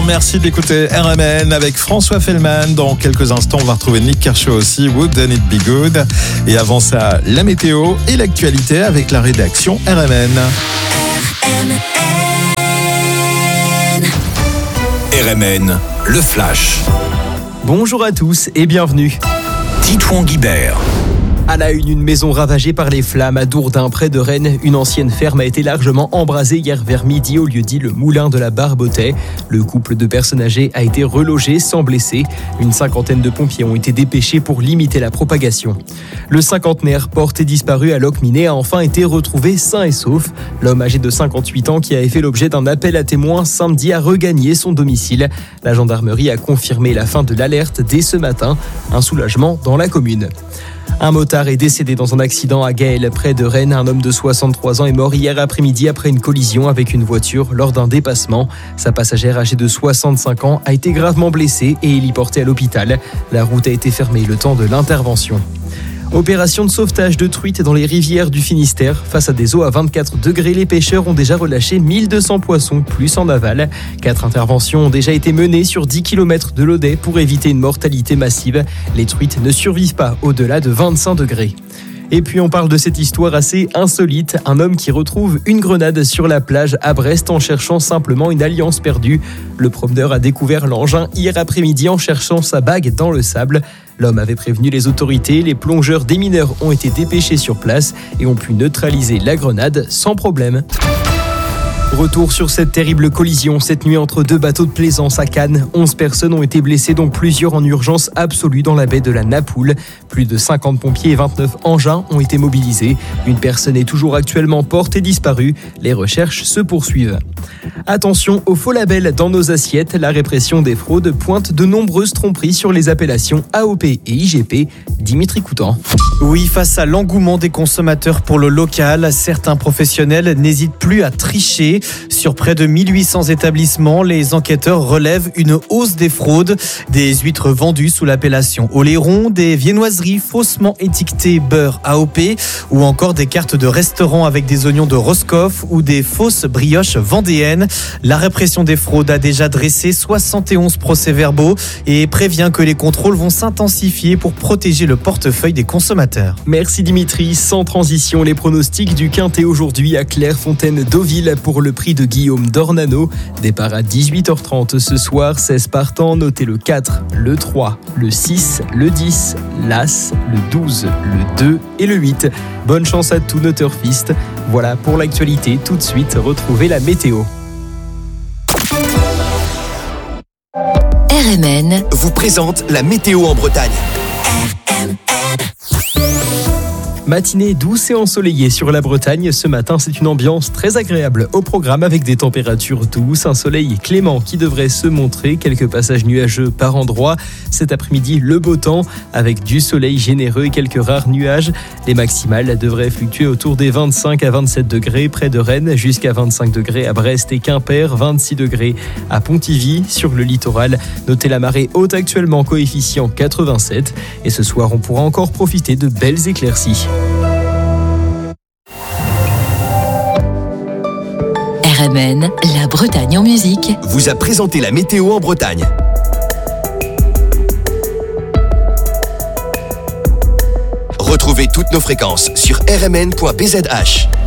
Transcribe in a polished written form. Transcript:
Merci d'écouter RMN avec François Fellman. Dans quelques instants, on va retrouver Nick Kershaw aussi, Wouldn't It Be Good. Et avant ça, la météo et l'actualité avec la rédaction RMN. RMN, le flash. Bonjour à tous et bienvenue. Titouan Guibert. À la une maison ravagée par les flammes à Dourdin, près de Rennes. Une ancienne ferme a été largement embrasée hier vers midi au lieu dit le Moulin de la Barbotet. Le couple de personnes âgées a été relogé sans blessés. Une cinquantaine de pompiers ont été dépêchés pour limiter la propagation. Le cinquantenaire porté disparu à Locminé a enfin été retrouvé sain et sauf. L'homme âgé de 58 ans qui avait fait l'objet d'un appel à témoins samedi a regagné son domicile. La gendarmerie a confirmé la fin de l'alerte dès ce matin. Un soulagement dans la commune. Un motard est décédé dans un accident à Gaël, près de Rennes. Un homme de 63 ans est mort hier après-midi après une collision avec une voiture lors d'un dépassement. Sa passagère âgée de 65 ans a été gravement blessée et héliportée à l'hôpital. La route a été fermée le temps de l'intervention. Opération de sauvetage de truites dans les rivières du Finistère. Face à des eaux à 24 degrés, les pêcheurs ont déjà relâché 1200 poissons, plus en aval. 4 interventions ont déjà été menées sur 10 km de l'Audet pour éviter une mortalité massive. Les truites ne survivent pas au-delà de 25 degrés. Et puis on parle de cette histoire assez insolite. Un homme qui retrouve une grenade sur la plage à Brest en cherchant simplement une alliance perdue. Le promeneur a découvert l'engin hier après-midi en cherchant sa bague dans le sable. L'homme avait prévenu les autorités. Les plongeurs démineurs ont été dépêchés sur place et ont pu neutraliser la grenade sans problème. Retour sur cette terrible collision cette nuit entre deux bateaux de plaisance à Cannes. 11 personnes ont été blessées, dont plusieurs en urgence absolue dans la baie de la Napoule. Plus de 50 pompiers et 29 engins ont été mobilisés. Une personne est toujours actuellement portée disparue. Les recherches se poursuivent. Attention aux faux labels dans nos assiettes. La répression des fraudes pointe de nombreuses tromperies sur les appellations AOP et IGP. Dimitri Coutan. Oui, face à l'engouement des consommateurs pour le local, certains professionnels n'hésitent plus à tricher. Sur près de 1800 établissements, les enquêteurs relèvent une hausse des fraudes. Des huîtres vendues sous l'appellation Oléron, des viennoiseries faussement étiquetées beurre AOP ou encore des cartes de restaurants avec des oignons de Roscoff ou des fausses brioches vendéennes. La répression des fraudes a déjà dressé 71 procès-verbaux et prévient que les contrôles vont s'intensifier pour protéger le portefeuille des consommateurs. Merci Dimitri. Sans transition, les pronostics du Quintet aujourd'hui à Clairefontaine-Deauville pour le prix de Guillaume Dornano. Départ à 18h30 ce soir, 16 partants, notez le 4, le 3, le 6, le 10, l'As, le 12, le 2 et le 8. Bonne chance à tous nos turfistes. Voilà pour l'actualité, tout de suite, retrouvez la météo. RMN vous présente la météo en Bretagne. Matinée douce et ensoleillée sur la Bretagne. Ce matin, c'est une ambiance très agréable au programme avec des températures douces, un soleil clément qui devrait se montrer, quelques passages nuageux par endroits. Cet après-midi, le beau temps avec du soleil généreux et quelques rares nuages. Les maximales devraient fluctuer autour des 25 à 27 degrés près de Rennes, jusqu'à 25 degrés à Brest et Quimper, 26 degrés à Pontivy. Sur le littoral, notez la marée haute actuellement, coefficient 87. Et ce soir, on pourra encore profiter de belles éclaircies. RMN, la Bretagne en musique, vous a présenté la météo en Bretagne. Retrouvez toutes nos fréquences sur rmn.bzh.